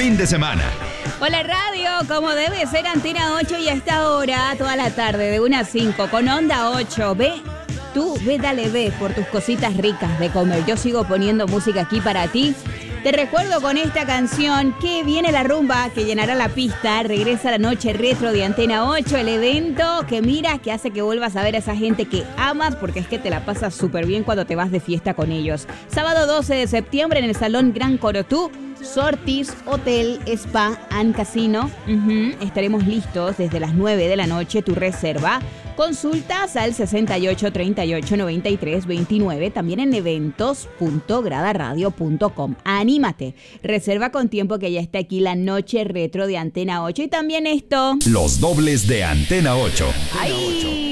fin de semana. Hola radio, como debe ser Antena 8 y a esta hora, toda la tarde de 1 a 5 con Onda 8. Ve por tus cositas ricas de comer. Yo sigo poniendo música aquí para ti. Te recuerdo con esta canción que viene la rumba que llenará la pista. Regresa la noche retro de Antena 8, el evento que miras, que hace que vuelvas a ver a esa gente que amas, porque es que te la pasas súper bien cuando te vas de fiesta con ellos. Sábado 12 de septiembre en el Salón Gran Corotú, Sortis Hotel, Spa and Casino. Estaremos listos desde las 9 de la noche. Tu reserva. Consultas al 68 38 93 29, también en eventos.gradaradio.com. Anímate, reserva con tiempo que ya está aquí la noche retro de Antena 8 y también esto. Los dobles de Antena 8. ¡Ay!